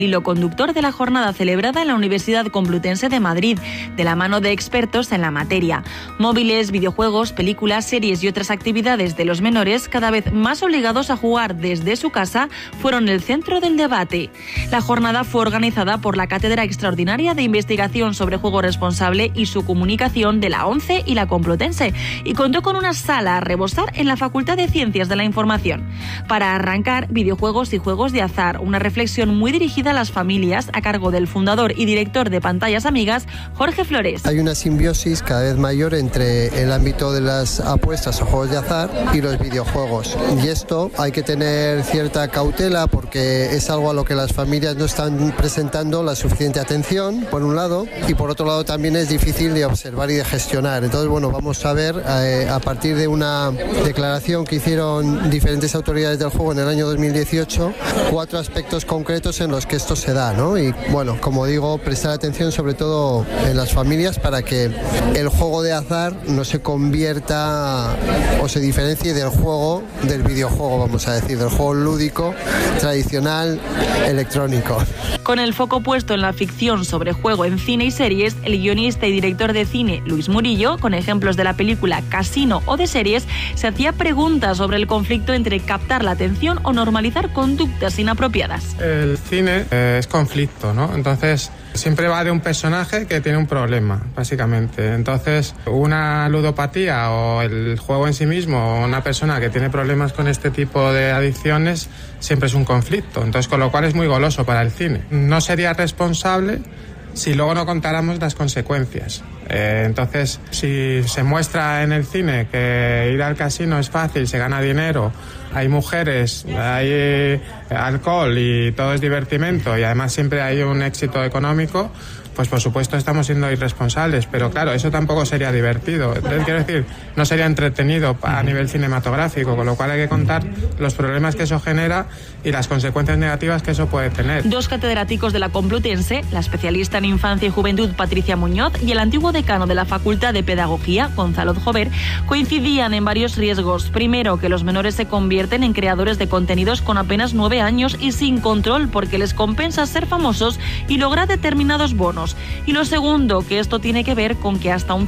hilo conductor de la jornada celebrada en la Universidad Complutense de Madrid, de la mano de expertos en la materia. Móviles, videojuegos, películas, series y otras actividades de los menores, cada vez más obligados a jugar desde su casa, fueron el centro del debate. La jornada fue organizada por la Cátedra Extraordinaria de Investigación sobre Juego Responsable y su Comunicación de la ONCE y la Complutense, y contó con una sala a rebosar en la Facultad de Ciencias de la Información. Para arrancar, videojuegos y juegos de azar, una reflexión muy dirigida a las familias, a cargo del fundador y director de Pantallas Amigas, Jorge Flores. Hay una simbiosis cada vez mayor entre el ámbito de las apuestas o juegos de azar y los videojuegos. Y esto hay que tener cierta cautela porque es algo a lo que las familias no están presentando la suficiente atención, por un lado, y por otro lado también es difícil de observar y de gestionar. Entonces, bueno, vamos a ver a partir de una declaración que hicieron diferentes autoridades del juego en el año 2018, 4 aspectos concretos en los que esto se da, ¿no? Y bueno, como digo, prestar atención sobre todo en las familias para que el juego de azar no se convierta o se diferencie del juego, del videojuego, vamos a decir, del juego lúdico, tradicional, electrónico. Con el foco puesto en la ficción sobre juego en cine y series, el guionista y director de cine Luis Murillo, con ejemplos de la película Casino o de series, se hacía preguntas sobre el conflicto entre captar la atención o normalizar conductas inapropiadas. El cine es conflicto, ¿no? Entonces, siempre va de un personaje que tiene un problema, básicamente. Entonces, una ludopatía o el juego en sí mismo, o una persona que tiene problemas con este tipo de adicciones, siempre es un conflicto. Entonces, con lo cual es muy goloso para el cine. No sería responsable si luego no contáramos las consecuencias. Entonces, si se muestra en el cine que ir al casino es fácil, se gana dinero, hay mujeres, hay alcohol y todo es divertimento y además siempre hay un éxito económico, pues por supuesto estamos siendo irresponsables, pero claro, eso tampoco sería divertido. Quiero decir, no sería entretenido a nivel cinematográfico, con lo cual hay que contar los problemas que eso genera y las consecuencias negativas que eso puede tener. 2 catedráticos de la Complutense, la especialista en infancia y juventud Patricia Muñoz y el antiguo decano de la Facultad de Pedagogía, Gonzalo Jover, coincidían en varios riesgos. Primero, que los menores se convierten en creadores de contenidos con apenas 9 años y sin control porque les compensa ser famosos y lograr determinados bonos. Y lo segundo, que esto tiene que ver con que hasta un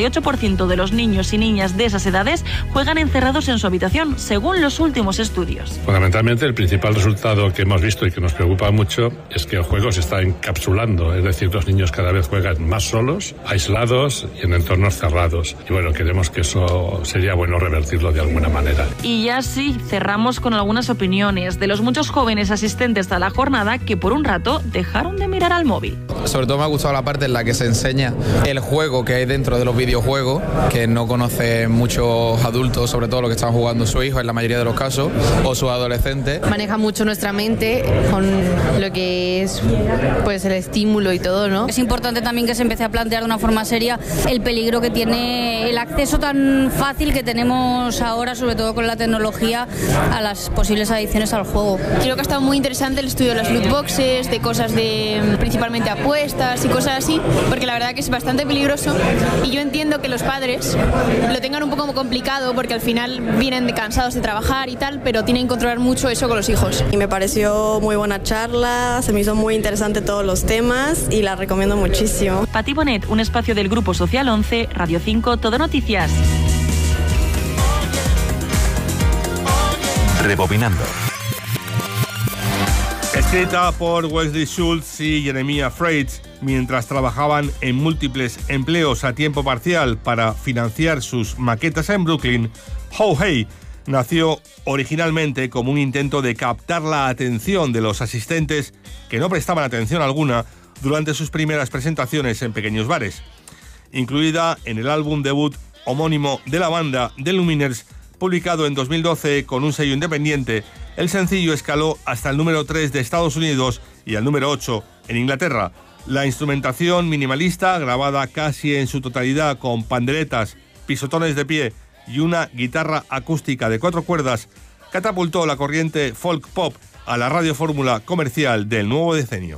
58% de los niños y niñas de esas edades juegan encerrados en su habitación, según los últimos estudios. Fundamentalmente, el principal resultado que hemos visto y que nos preocupa mucho es que el juego se está encapsulando, es decir, los niños cada vez juegan más solos, aislados y en entornos cerrados. Y bueno, queremos que eso sería bueno revertirlo de alguna manera. Y ya sí, cerramos con algunas opiniones de los muchos jóvenes asistentes a la jornada que por un rato dejaron de mirar al móvil. Sobre todo me ha gustado la parte en la que se enseña el juego que hay dentro de los videojuegos, que no conocen muchos adultos, sobre todo los que están jugando su hijo en la mayoría de los casos, o sus adolescentes. Maneja mucho nuestra mente con lo que es pues el estímulo y todo, ¿no? Es importante también que se empiece a plantear de una forma seria el peligro que tiene el acceso tan fácil que tenemos ahora, sobre todo con la tecnología, a las posibles adicciones al juego. Creo que ha estado muy interesante el estudio de las loot boxes, de cosas de principalmente apuestas y cosas así, porque la verdad que es bastante peligroso y yo entiendo que los padres lo tengan un poco complicado porque al final vienen cansados de trabajar y tal, pero tienen que controlar mucho eso con los hijos. Y me pareció muy buena charla, se me hizo muy interesante todos los temas y la recomiendo muchísimo. Pati Bonet, un espacio del Grupo Social 11, Radio 5, Todo Noticias. Rebobinando. Escrita por Wesley Schultz y Jeremiah Freitz mientras trabajaban en múltiples empleos a tiempo parcial para financiar sus maquetas en Brooklyn, How Hey nació originalmente como un intento de captar la atención de los asistentes que no prestaban atención alguna durante sus primeras presentaciones en pequeños bares. Incluida en el álbum debut homónimo de la banda, The Lumineers, publicado en 2012 con un sello independiente, el sencillo escaló hasta el número 3 de Estados Unidos y al número 8 en Inglaterra. La instrumentación minimalista, grabada casi en su totalidad con panderetas, pisotones de pie y una guitarra acústica de 4 cuerdas, catapultó la corriente folk pop a la radiofórmula comercial del nuevo decenio.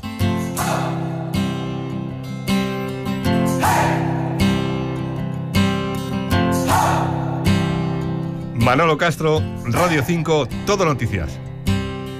Manolo Castro, Radio 5, Todo Noticias.